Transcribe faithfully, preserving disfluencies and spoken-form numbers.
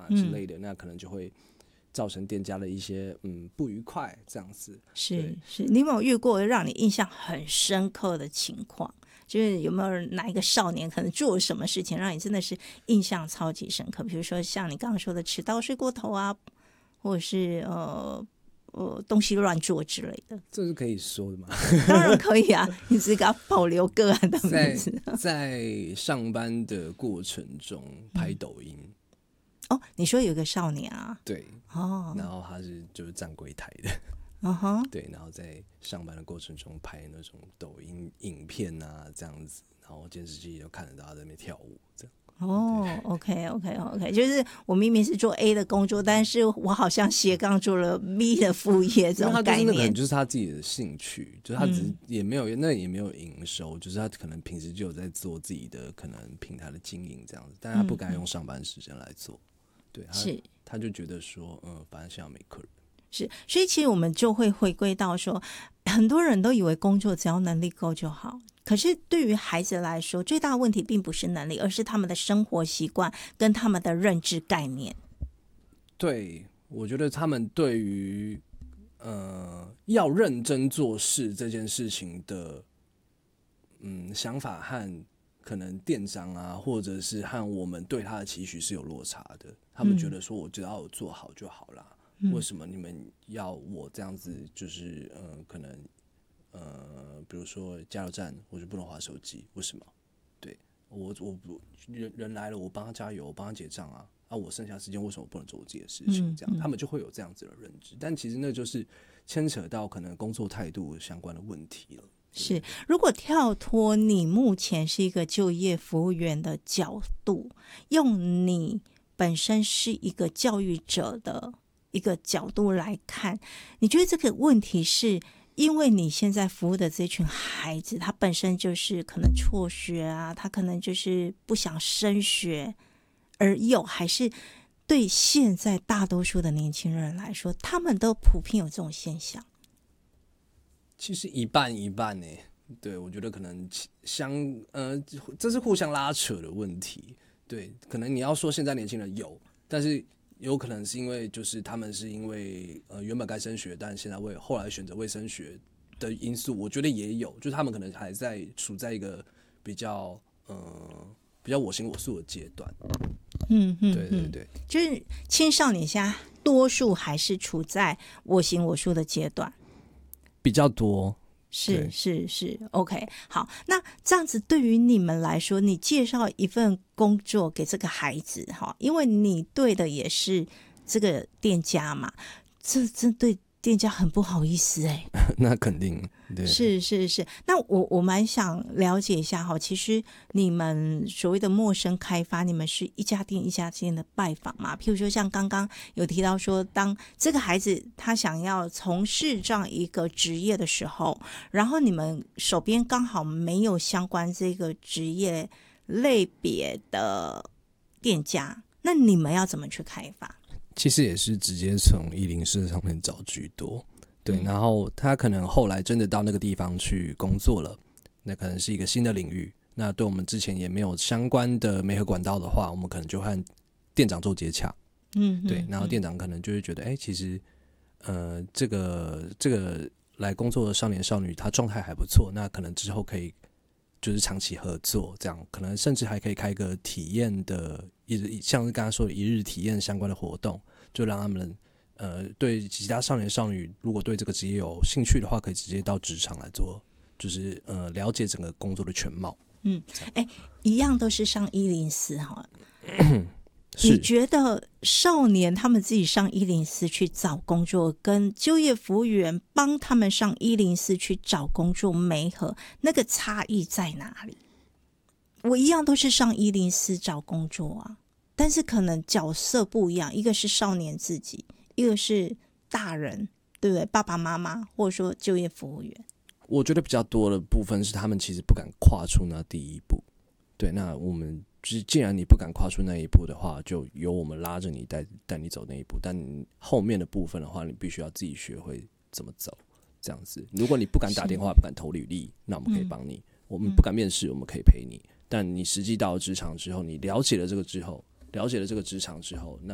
之类的，嗯、那可能就会造成店家的一些嗯不愉快这样子。 是是，你有没有遇过让你印象很深刻的情况？就是有没有哪一个少年可能做了什么事情让你真的是印象超级深刻？比如说像你刚刚说的迟到睡过头啊，或者是呃呃东西乱做之类的。 这是可以说的吗？ 当然可以啊，你只给他保留个案的名字。 在在上班的过程中拍抖音。嗯哦，你说有个少年啊？ 对，哦，然后他是就是站柜台的，嗯哼，对，然后在上班的过程中拍那种抖音影片啊，这样子，然后监视器都看得到他在那边跳舞，这样。 哦 ，OK OK OK， 就是我明明是做 A 的工作，但是我好像斜杠做了 B 的副业，这种概念。 那可能就是他自己的兴趣，就是他只是也没有、嗯、那也没有营收，就是他可能平时就有在做自己的可能平台的经营这样子，但他不敢用上班时间来做。嗯对，他是，他就觉得说，嗯，反正现在没客人， 是，所以其实我们就会回归到说，很多人都以为工作只要能力够就好，可是对于孩子来说，最大的问题并不是能力，而是他们的生活习惯跟他们的认知概念。 对，我觉得他们对于呃要认真做事这件事情的，嗯，想法和可能店长啊，或者是和我们对他的期许是有落差的。他们觉得说，我只要有做好就好啦、嗯。为什么你们要我这样子？就是呃，可能呃，比如说加油站，我就不能滑手机，为什么？对我，我人人来了，我帮他加油，我帮他结账啊。啊，我剩下时间为什么不能做我自己的事情？这样、嗯嗯、他们就会有这样子的认知。但其实那就是牵扯到可能工作态度相关的问题了。 是，如果跳脱你目前是一个就业服务员的角度，用你本身是一个教育者的一个角度来看，你觉得这个问题是因为你现在服务的这群孩子，他本身就是可能辍学啊，他可能就是不想升学而有，还是对现在大多数的年轻人来说，他们都普遍有这种现象？ 其实一半一半呢、欸，对，我觉得可能相呃，这是互相拉扯的问题。对，可能你要说现在年轻人有，但是有可能是因为就是他们是因为呃原本该升学，但现在为后来选择未升学的因素，我觉得也有，就是他们可能还在处在一个比较呃比较我行我素的阶段。 嗯嗯， 对对对， 就是青少年现在多数还是处在我行我素的阶段。 比较多， 是是是 ，OK， 好，那这样子对于你们来说，你介绍一份工作给这个孩子哈，因为你对的也是这个店家嘛，这这对店家很不好意思哎、 欸，那肯定，对， 是是是。那我我蛮想了解一下哈，其实你们所谓的陌生开发，你们是一家店一家店的拜访嘛？譬如说像刚刚有提到说，当这个孩子他想要从事这样一个职业的时候，然后你们手边刚好没有相关这个职业类别的店家，那你们要怎么去开发？ 其实也是直接从一零四上面找居多，对，然后他可能后来真的到那个地方去工作了，那可能是一个新的领域，那对我们之前也没有相关的媒合管道的话，我们可能就和店长做接洽，嗯，对，然后店长可能就会觉得，哎、欸，其实呃，这个这个来工作的少年少女，他状态还不错，那可能之后可以就是长期合作，这样可能甚至还可以开个体验的一日，像是刚才说的一日体验相关的活动，就让他们呃对其他少年少女如果对这个职业有兴趣的话，可以直接到职场来做，就是呃了解整个工作的全貌。 嗯，哎、欸，一样都是上一零四哈。你觉得少年他们自己上一零四去找工作，跟就业服务员帮他们上一零四去找工作媒合，那个差异在哪里？我一样都是上一零四找工作啊，但是可能角色不一样，一个是少年自己，一个是大人，对不对？爸爸妈妈或者说就业服务员。 我觉得比较多的部分是他们其实不敢跨出那第一步。对，那我们既然你不敢跨出那一步的话，就由我们拉着你带带你走那一步，但后面的部分的话，你必须要自己学会怎么走，这样子。如果你不敢打电话，不敢投履历，那我们可以帮你；我们不敢面试，我们可以陪你。但你实际到了职场之后，你了解了这个之后，了解了这个职场之后，那